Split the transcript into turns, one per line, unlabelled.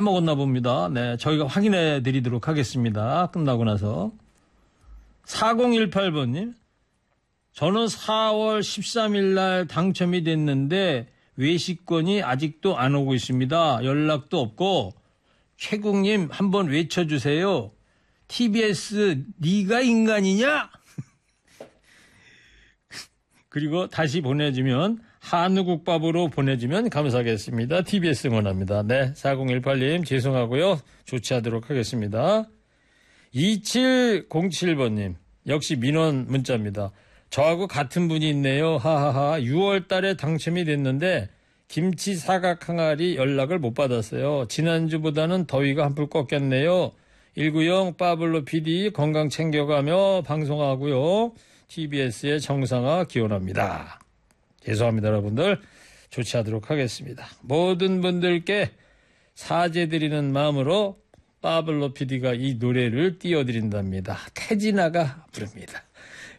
빼먹었나 봅니다. 네, 저희가 확인해 드리도록 하겠습니다. 끝나고 나서. 4018번님, 저는 4월 13일 날 당첨이 됐는데 외식권이 아직도 안 오고 있습니다. 연락도 없고 최국님 한번 외쳐주세요. TBS 네가 인간이냐? 그리고 다시 보내주면 한우국밥으로 보내주면 감사하겠습니다. TBS 응원합니다. 네, 4018님 죄송하고요. 조치하도록 하겠습니다. 2707번님 역시 민원 문자입니다. 저하고 같은 분이 있네요. 하하하. 6월 달에 당첨이 됐는데 김치 사각 항아리 연락을 못 받았어요. 지난주보다는 더위가 한풀 꺾였네요. 190 빠블로 PD 건강 챙겨가며 방송하고요. TBS의 정상화 기원합니다. 죄송합니다, 여러분들. 조치하도록 하겠습니다. 모든 분들께 사죄드리는 마음으로 빠블로 PD가 이 노래를 띄워드린답니다. 태진아가 부릅니다.